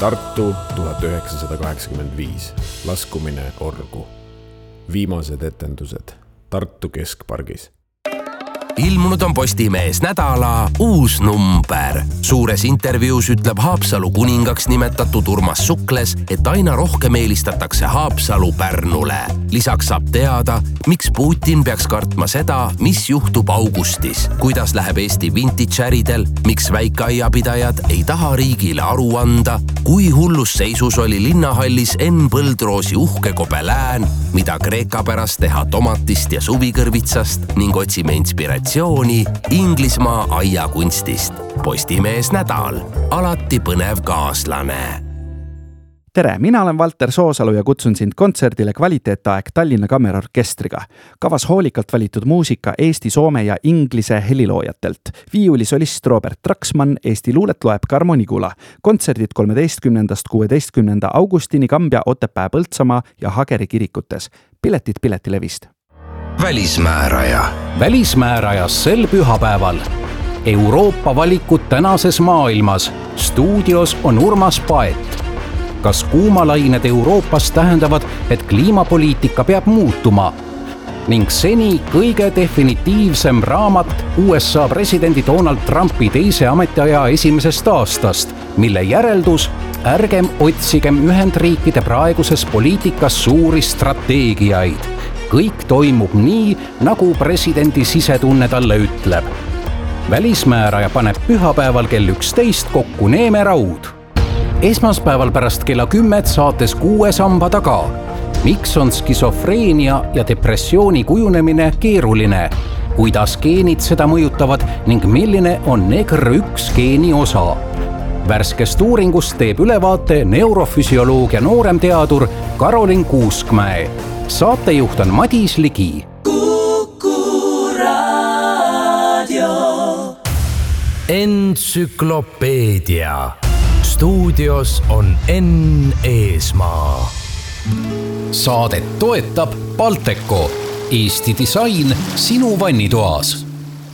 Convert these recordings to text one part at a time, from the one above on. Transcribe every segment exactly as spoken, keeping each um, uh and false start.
Tartu tuhat üheksasada kaheksakümmend viis. Laskumine orgu. Viimased etendused Tartu Keskpargis. Ilmunud on Postimees nädala uus number. Suures intervjuus ütleb Haapsalu kuningaks nimetatud Urmas Sukles, et aina rohkem eelistatakse Haapsalu Pärnule. Lisaks saab teada, miks Putin peaks kartma seda, mis juhtub augustis, kuidas läheb Eesti vintage-äridel, miks väikeaiapidajad ei taha riigile aru anda, kui hullus seisus oli linnahallis Enn Põldroosi uhke Kobelään, mida Kreeka pärast teha tomatist ja suvikõrvitsast ning otsime inspiratsiooni Inglismaa aiakunstist. Postimees nädal. Alati põnev kaaslane. Tere, mina olen Valter Soosalu ja kutsun sind kontserdile Kvaliteetaeg Tallinna Kammerorkestriga. Kavas hoolikalt valitud muusika Eesti, soome ja inglise heliloojatelt. Viiulisolist Robert Traksmann, Eesti luulet loeb Karmo Nigula. Kontserdid kolmeteistkümnendast kuueteistkümnenda augustini Kambja, Otepää, Põltsamaa ja Hageri kirikutes. Piletid Piletilevist. Välismääraja. Välismäärajas sel pühapäeval. Euroopa valikud tänases maailmas. Stuudios on Urmas Paet. Kas kuumalained Euroopas tähendavad, et kliimapoliitika peab muutuma? Ning seni kõige definitiivsem raamat U S A presidendi Donald Trumpi teise ametiaja esimesest aastast, mille järeldus: ärgem otsigem Ühendriikide praeguses poliitikas suuri strateegiaid. Kõik toimub nii, nagu presidendi sisetunne talle ütleb. Välismääraja paneb pühapäeval kell üksteist kokku Neeme Raud. Esmaspäeval pärast kella kümmet saates Kuue samba taga. Miks on skisofreenia ja depressiooni kujunemine keeruline? Kuidas geenid seda mõjutavad ning milline on N E G R üks geeni osa? Värskest uuringust teeb ülevaate neurofüsioloogia nooremteadur Karolin Kuuskmäe. Saatejuht on Madis Ligi. Kuku Raadio. Entsüklopeedia. Stuudios on Enn Eesmaa. Saadet toetab Balteco. Eesti disain sinu vannitoas.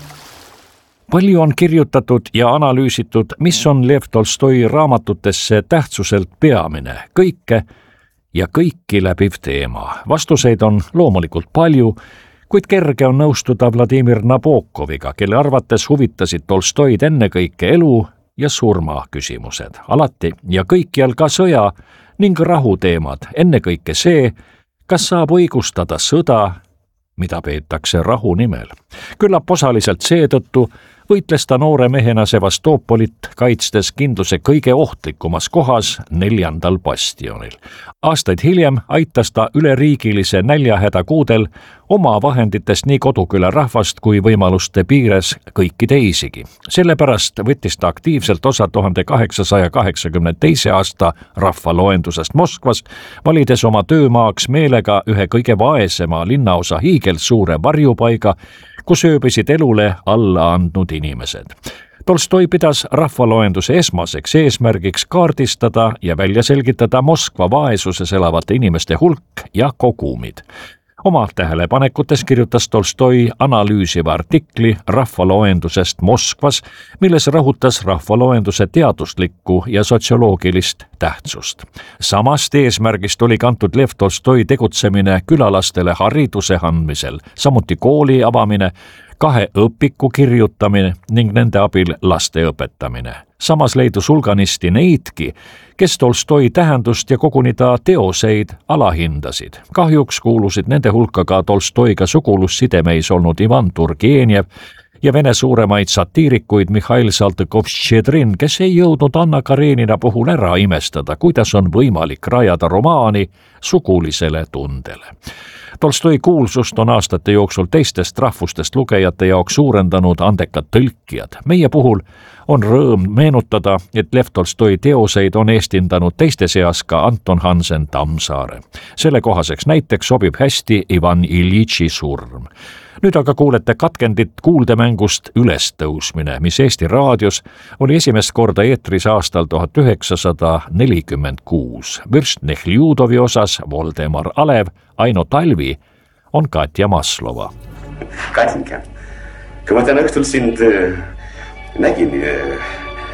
Palju on kirjutatud ja analüüsitud, mis on Lev Tolstoi raamatutesse tähtsuselt peamine. Kõike ja kõiki läbiv teema. Vastuseid on loomulikult palju, kuid kerge on nõustuda Vladimir Nabokoviga, kelle arvates huvitasid Tolstoid ennekõike elu ja surma küsimused. Alati ja kõikjal ka sõja ning rahu teemad. Ennekõike see, kas saab õigustada sõda, mida peetakse rahu nimel. Küllap osaliselt seetõttu võitles ta noore mehena Sevastoopolit, kaitstes kindluse kõige ohtlikumas kohas, neljandal bastionil. Aastaid hiljem aitas ta üleriigilise näljahäda kuudel oma vahenditest nii koduküla rahvast kui võimaluste piires kõiki teisigi. Sellepärast võttis ta aktiivselt osa tuhande kaheksasaja kaheksakümne teise aasta rahvaloendusest Moskvas, valides oma töömaaks meelega ühe kõige vaesema linnaosa hiigelsuure varjupaiga, kus ööbisid elule alla andnud inimesed. Tolstoi pidas rahvaloenduse esmaseks eesmärgiks kaardistada ja välja selgitada Moskva vaesuses elavate inimeste hulk ja kogumid. Oma tähelepanekutes kirjutas Tolstoi analüüsiva artikli rahvaloendusest Moskvas, milles rõhutas rahvaloenduse teaduslikku ja sotsioloogilist tähtsust. Samast eesmärgist oli kantud Lev Tolstoi tegutsemine külalastele hariduse andmisel, samuti kooli avamine, kahe õpiku kirjutamine ning nende abil laste õpetamine. Samas leidus hulganisti neidki, kes Tolstoi tähendust ja koguni ta teoseid alahindasid. Kahjuks kuulusid nende hulka ka Tolstoiga sugulussidemeis olnud Ivan Turgenev ja Vene suuremaid satiirikuid Mihhail Saltõkov-Ščedrin, kes ei jõudnud Anna Karenina puhul ära imestada, kuidas on võimalik rajada romaani sugulisele tundele. Tolstoi kuulsust on aastate jooksul teistest rahvustest lugejate jaoks suurendanud andekad tõlkijad. Meie puhul on rõõm meenutada, et Lev Tolstoi teoseid on eestindanud teiste seas ka Anton Hansen Tammsaare. Selle kohaseks näiteks sobib hästi Ivan Iljitši surm. Nüüd aga kuulete katkendit kuuldemängust Ülestõusmine, mis Eesti raadios oli esimest korda eetris aastal tuhat üheksasada nelikümmend kuus. Vürstnech Ljudovi osas Voldemar Alev, Aino Talvi on Katja Maslova. Katinka, kui ma täna õhtul sind nägin,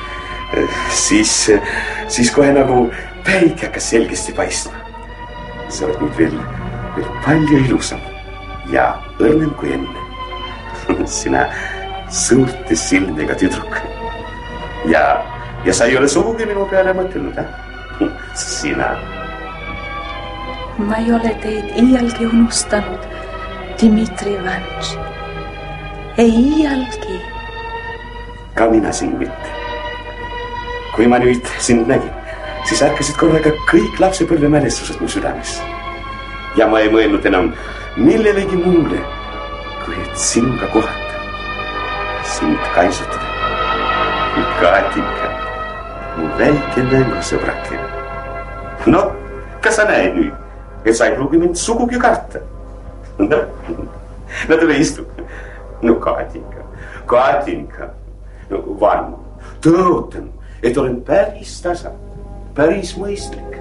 siis, siis kohe nagu päike hakkas selgesti paistma. Sa oled nüüd veel, veel palju ilusam ja õrnem kui enne. Sina suurte silmidega tüdruk. Ja, ja sa ei ole sugugi minu peale mõtelnud, eh? Sina. Ma ei ole teid iialgi unustanud, Dmitri Ivanš. Ei iialgi. Ka mina sind mitte. Kui ma nüüd sind nägin, siis ärkasid korraga kõik lapsepõlve mälestused mu südames. Ja ma ei mõelnud enam millelegi muule, kui et sinuga kohata, sind kaisutada. Katinka, mu väike mängusõbrake. No, kas sa näed nüüd, et sa ei pruugi mind sugugi karta? No, no tule istu. No Katinka, Katinka, no vann, tõotan, et olen päris tasa, päris mõistlik.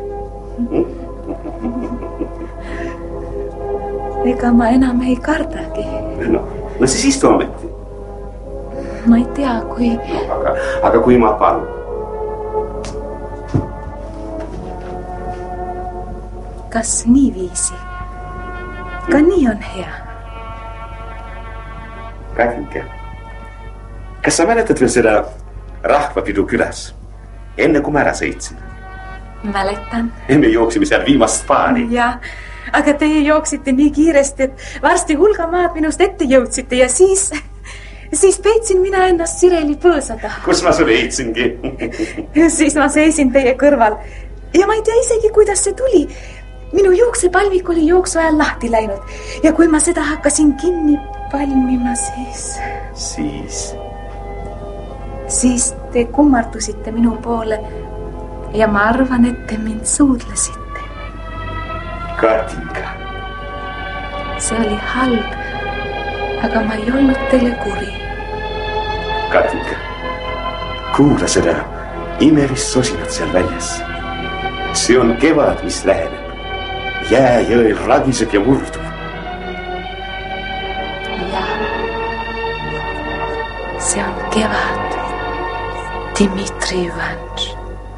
Ega ma enam ei kardagi. No, no siis istu ometi. Ma ei tea, kui... No, aga, aga kui ma palun. Kas niiviisi? Ka nii on hea. Katinka, kas sa mäletad veel seda rahvapidu külas, enne kui ma ära sõitsin? Mäletan. Me jooksime seal viimast paari. Ja, aga teie jooksite nii kiiresti, et varsti hulga maad minust ette jõudsite ja siis... Siis peitsin mina ennast Sireli põõsada. Kus ma sulle heitsingi? Siis ma seisin teie kõrval. Ja ma ei tea isegi, kuidas see tuli. Minu juuksepalvik oli jooksu ajal lahti läinud. Ja kui ma seda hakkasin kinni palmima, siis... Siis? Siis te kummardusite minu poole. Ja ma arvan, et te mind suudlesite. Katinka. See oli halb. Aga ma ei olnud teile kuri. Katinka, kuula seda imelist sosinat seal väljas. See on kevad, mis läheneb. Jää jõel ragiseb ja murdub. Jah, see on kevad, Dmitri Ivanš.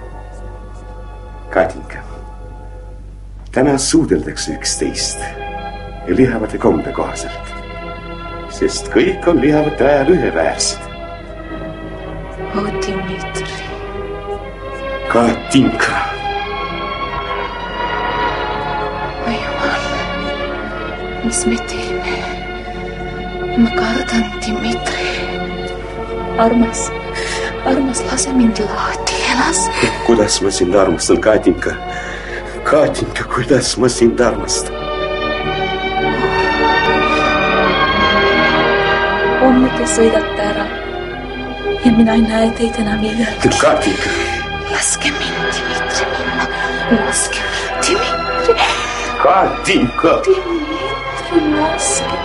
Katinka, täna suudeldakse üksteist lihavate kombe kohaselt. Sest kõik on lihavate ajal üheväärsed. O Dmitri. Katinka. Oi jumal, mis me teeme? Ma kardan, Dmitri. Armas, armas, lase mind lahti, elas. Kuidas ma sind armastan, Katinka? Katinka, kuidas ma sind armastan? Homme te sõidate ära ja mina ei näe teid enam iialgi. Katinka. Laske mind, Dmitri, minna. Laske mind, Dmitri. Katinka. Dmitri, laske.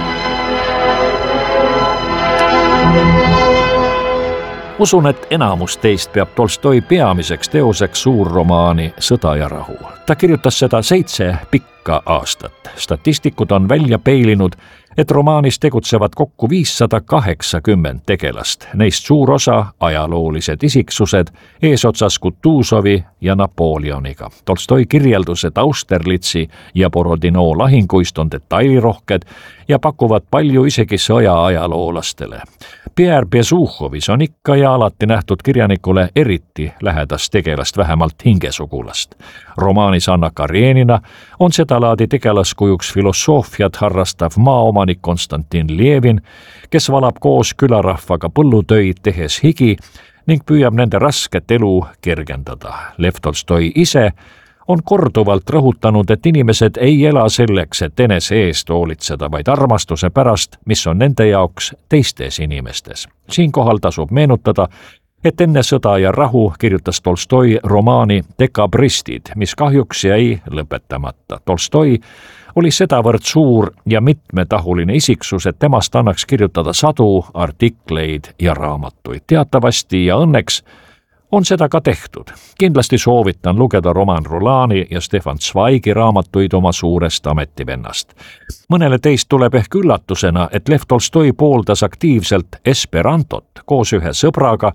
Usun, et enamus teist peab Tolstoi peamiseks teoseks suurromaani Sõda ja rahu. Ta kirjutas seda seitse pikka aastat. Statistikud on välja peilinud, et romaanis tegutsevad kokku viissada kaheksakümmend tegelast. Neist suur osa ajaloolised isiksused eesotsas Kutuzovi ja Napoleoniga. Tolstoi kirjeldused Austerlitsi ja Borodino lahinguist on detailirohked ja pakuvad palju isegi sõja ajaloolastele. Pierre Besuchovis on ikka ja alati nähtud kirjanikule eriti lähedast tegelast, vähemalt hingesugulast. Romaanis Anna Karenina on sedalaadi tegelaskujuks filosoofiat harrastav maaomanik Konstantin Lievin, kes valab koos külarahvaga põllutöid tehes higi ning püüab nende rasket elu kergendada. Lev Tolstoi ise on korduvalt rõhutanud, et inimesed ei ela selleks, et enese eest hoolitseda, vaid armastuse pärast, mis on nende jaoks teistes inimestes. Siinkohal tasub meenutada, et enne Sõda ja rahu kirjutas Tolstoi romaani Dekabristid, mis kahjuks jäi lõpetamata. Tolstoi oli sedavõrd suur ja mitmetahuline isiksus, et temast annaks kirjutada sadu artikleid ja raamatuid. Teatavasti ja õnneks on seda ka tehtud. Kindlasti soovitan lugeda Roman Rolani ja Stefan Zweigi raamatuid oma suurest ametivennast. Mõnele teist tuleb ehk üllatusena, et Lev Tolstoi pooldas aktiivselt esperantot koos ühe sõbraga,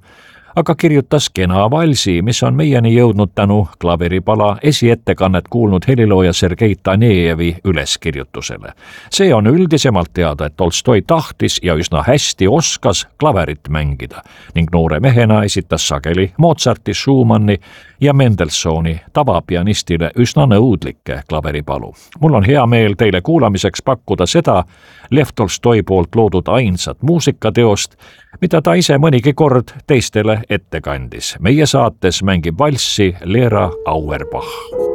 aga kirjutas kena valsi, mis on meieni jõudnud tänu klaveripala esiettekannet kuulnud helilooja Sergei Tanejevi üleskirjutusele. See on üldisemalt teada, et Tolstoi tahtis ja üsna hästi oskas klaverit mängida ning noore mehena esitas sageli Mozarti, Schumanni ja Mendelssohni tavapianistile üsna nõudlikke klaveripalu. Mul on hea meel teile kuulamiseks pakkuda seda Lev Tolstoi poolt loodud ainsat muusikateost, mida ta ise mõnigi kord teistele ette kandis. Meie saates mängib valssi Lera Auerbach.